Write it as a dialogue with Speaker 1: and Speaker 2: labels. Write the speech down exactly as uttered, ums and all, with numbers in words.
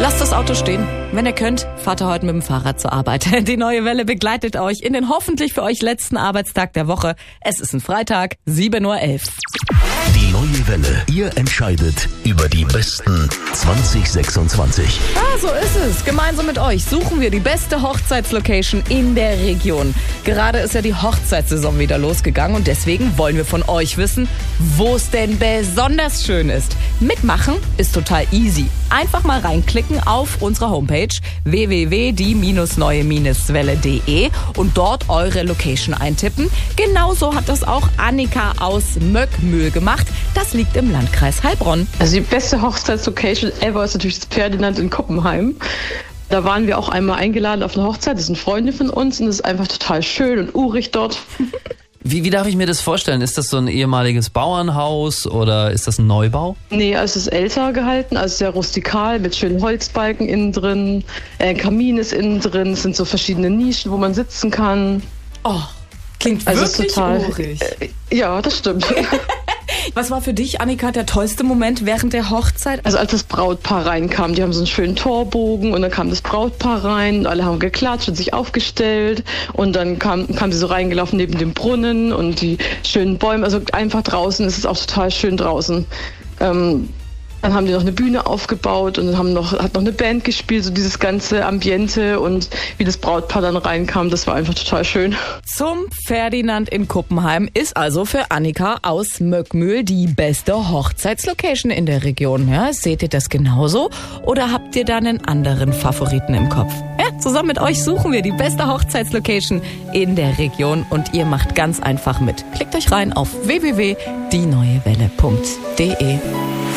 Speaker 1: Lasst das Auto stehen. Wenn ihr könnt, fahrt ihr heute mit dem Fahrrad zur Arbeit. Die neue Welle begleitet euch in den hoffentlich für euch letzten Arbeitstag der Woche. Es ist ein Freitag, sieben Uhr elf.
Speaker 2: Die neue Welle. Ihr entscheidet über die besten zwanzig sechsundzwanzig.
Speaker 1: Ah, so ist es. Gemeinsam mit euch suchen wir die beste Hochzeitslocation in der Region. Gerade ist ja die Hochzeitssaison wieder losgegangen und deswegen wollen wir von euch wissen, wo es denn besonders schön ist. Mitmachen ist total easy. Einfach mal reinklicken auf unsere Homepage w w w punkt die neue welle punkt de und dort eure Location eintippen. Genauso hat das auch Annika aus Möckmühl gemacht. Das liegt im Landkreis Heilbronn.
Speaker 3: Also die beste Hochzeitslocation ever ist natürlich das Ferdinand in Kuppenheim. Da waren wir auch einmal eingeladen auf eine Hochzeit. Das sind Freunde von uns und es ist einfach total schön und urig dort.
Speaker 4: Wie, wie darf ich mir das vorstellen? Ist das so ein ehemaliges Bauernhaus oder ist das ein Neubau?
Speaker 3: Nee, also es ist älter gehalten, also sehr rustikal mit schönen Holzbalken innen drin. Ein Kamin ist innen drin, es sind so verschiedene Nischen, wo man sitzen kann.
Speaker 1: Oh, klingt
Speaker 3: also
Speaker 1: wirklich
Speaker 3: total
Speaker 1: urig.
Speaker 3: Äh, ja, das stimmt.
Speaker 1: Was war für dich, Annika, der tollste Moment während der Hochzeit?
Speaker 3: Also als das Brautpaar reinkam, die haben so einen schönen Torbogen und dann kam das Brautpaar rein und alle haben geklatscht und sich aufgestellt und dann kam, kam sie so reingelaufen neben dem Brunnen und die schönen Bäume, also einfach draußen, es ist auch total schön draußen. Ähm, Dann haben die noch eine Bühne aufgebaut und haben noch, hat noch eine Band gespielt, so dieses ganze Ambiente und wie das Brautpaar dann reinkam, das war einfach total schön.
Speaker 1: Zum Ferdinand in Kuppenheim ist also für Annika aus Möckmühl die beste Hochzeitslocation in der Region. Ja, seht ihr das genauso oder habt ihr da einen anderen Favoriten im Kopf? Ja, zusammen mit euch suchen wir die beste Hochzeitslocation in der Region und ihr macht ganz einfach mit. Klickt euch rein auf w w w punkt die neue welle punkt de.